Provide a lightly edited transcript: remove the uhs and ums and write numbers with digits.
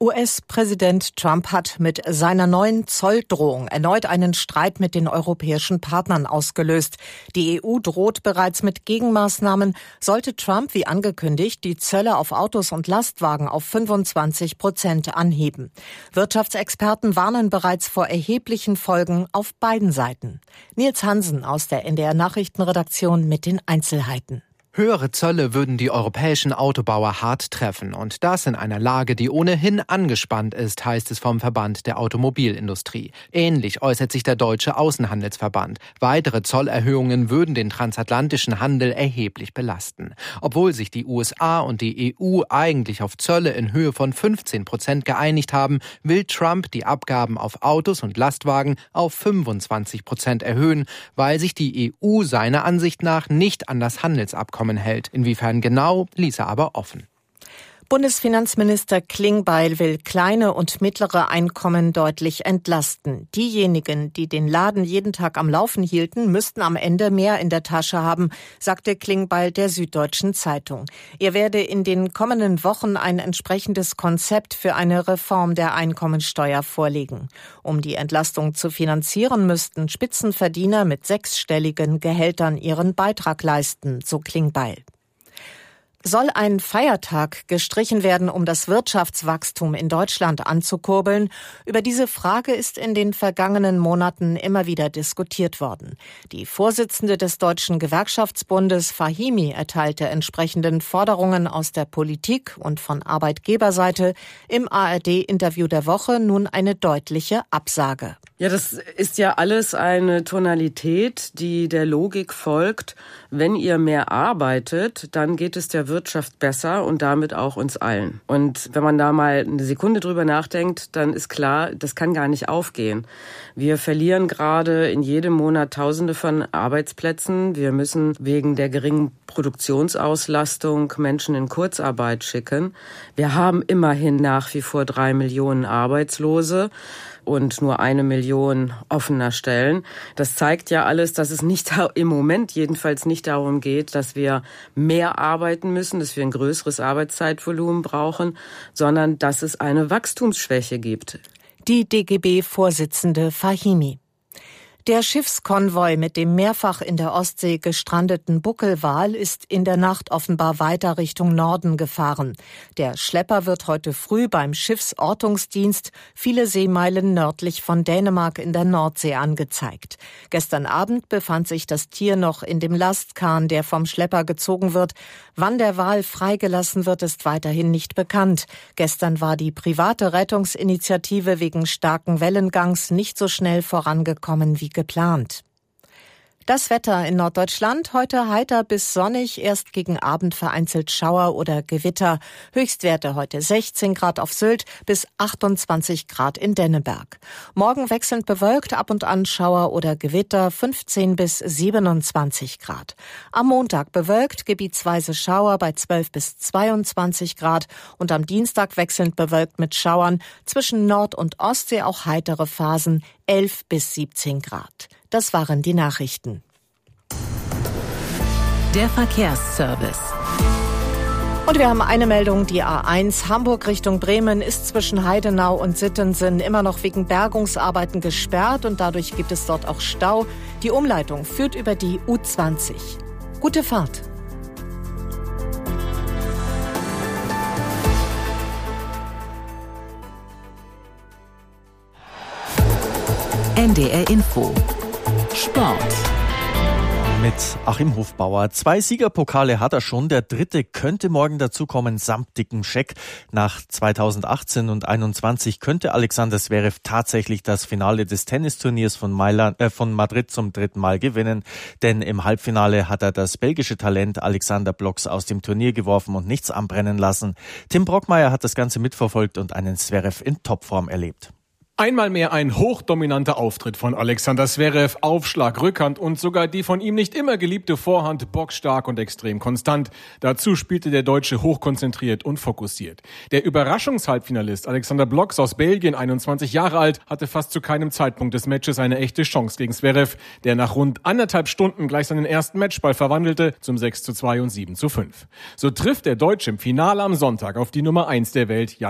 US-Präsident Trump hat mit seiner neuen Zolldrohung erneut einen Streit mit den europäischen Partnern ausgelöst. Die EU droht bereits mit Gegenmaßnahmen, sollte Trump, wie angekündigt, die Zölle auf Autos und Lastwagen auf 25% anheben. Wirtschaftsexperten warnen bereits vor erheblichen Folgen auf beiden Seiten. Nils Hansen aus der NDR-Nachrichtenredaktion mit den Einzelheiten. Höhere Zölle würden die europäischen Autobauer hart treffen und das in einer Lage, die ohnehin angespannt ist, heißt es vom Verband der Automobilindustrie. Ähnlich äußert sich der Deutsche Außenhandelsverband. Weitere Zollerhöhungen würden den transatlantischen Handel erheblich belasten. Obwohl sich die USA und die EU eigentlich auf Zölle in Höhe von 15% geeinigt haben, will Trump die Abgaben auf Autos und Lastwagen auf 25% erhöhen, weil sich die EU seiner Ansicht nach nicht an das Handelsabkommen hält. Inwiefern genau, ließ er aber offen. Bundesfinanzminister Klingbeil will kleine und mittlere Einkommen deutlich entlasten. Diejenigen, die den Laden jeden Tag am Laufen hielten, müssten am Ende mehr in der Tasche haben, sagte Klingbeil der Süddeutschen Zeitung. Er werde in den kommenden Wochen ein entsprechendes Konzept für eine Reform der Einkommensteuer vorlegen. Um die Entlastung zu finanzieren, müssten Spitzenverdiener mit 6-stelligen Gehältern ihren Beitrag leisten, so Klingbeil. Soll ein Feiertag gestrichen werden, um das Wirtschaftswachstum in Deutschland anzukurbeln? Über diese Frage ist in den vergangenen Monaten immer wieder diskutiert worden. Die Vorsitzende des Deutschen Gewerkschaftsbundes, Fahimi, erteilte entsprechenden Forderungen aus der Politik und von Arbeitgeberseite im ARD-Interview der Woche nun eine deutliche Absage. Ja, das ist ja alles eine Tonalität, die der Logik folgt. Wenn ihr mehr arbeitet, dann geht es der Wirtschaft besser und damit auch uns allen. Und wenn man da mal eine Sekunde drüber nachdenkt, dann ist klar, das kann gar nicht aufgehen. Wir verlieren gerade in jedem Monat Tausende von Arbeitsplätzen. Wir müssen wegen der geringen Produktionsauslastung Menschen in Kurzarbeit schicken. Wir haben immerhin nach wie vor 3 Millionen Arbeitslose und nur 1 Million offener Stellen. Das zeigt ja alles, dass es nicht im Moment jedenfalls nicht darum geht, dass wir mehr arbeiten müssen, dass wir ein größeres Arbeitszeitvolumen brauchen, sondern dass es eine Wachstumsschwäche gibt. Die DGB-Vorsitzende Fahimi. Der Schiffskonvoi mit dem mehrfach in der Ostsee gestrandeten Buckelwal ist in der Nacht offenbar weiter Richtung Norden gefahren. Der Schlepper wird heute früh beim Schiffsortungsdienst viele Seemeilen nördlich von Dänemark in der Nordsee angezeigt. Gestern Abend befand sich das Tier noch in dem Lastkahn, der vom Schlepper gezogen wird. Wann der Wal freigelassen wird, ist weiterhin nicht bekannt. Gestern war die private Rettungsinitiative wegen starken Wellengangs nicht so schnell vorangekommen wie geplant. Das Wetter in Norddeutschland heute heiter bis sonnig, erst gegen Abend vereinzelt Schauer oder Gewitter. Höchstwerte heute 16 Grad auf Sylt bis 28 Grad in Denneberg. Morgen wechselnd bewölkt, ab und an Schauer oder Gewitter 15 bis 27 Grad. Am Montag bewölkt, gebietsweise Schauer bei 12 bis 22 Grad und am Dienstag wechselnd bewölkt mit Schauern, zwischen Nord- und Ostsee auch heitere Phasen 11 bis 17 Grad. Das waren die Nachrichten. Der Verkehrsservice. Und wir haben eine Meldung, die A1 Hamburg Richtung Bremen ist zwischen Heidenau und Sittensen immer noch wegen Bergungsarbeiten gesperrt und dadurch gibt es dort auch Stau. Die Umleitung führt über die U20. Gute Fahrt. NDR Info. Sport. Mit Achim Hofbauer. 2 Siegerpokale hat er schon. Der 3. könnte morgen dazukommen, samt dickem Scheck. Nach 2018 und 2021 könnte Alexander Zverev tatsächlich das Finale des Tennisturniers von Madrid zum 3. Mal gewinnen. Denn im Halbfinale hat er das belgische Talent Alexander Blocks aus dem Turnier geworfen und nichts anbrennen lassen. Tim Brockmeier hat das Ganze mitverfolgt und einen Zverev in Topform erlebt. Einmal mehr ein hochdominanter Auftritt von Alexander Zverev, Aufschlag, Rückhand und sogar die von ihm nicht immer geliebte Vorhand bockstark und extrem konstant. Dazu spielte der Deutsche hochkonzentriert und fokussiert. Der Überraschungshalbfinalist Alexander Blocks aus Belgien, 21 Jahre alt, hatte fast zu keinem Zeitpunkt des Matches eine echte Chance gegen Zverev, der nach rund 1,5 Stunden gleich seinen ersten Matchball verwandelte zum 6:2 und 7:5. So trifft der Deutsche im Finale am Sonntag auf die Nummer 1 der Welt,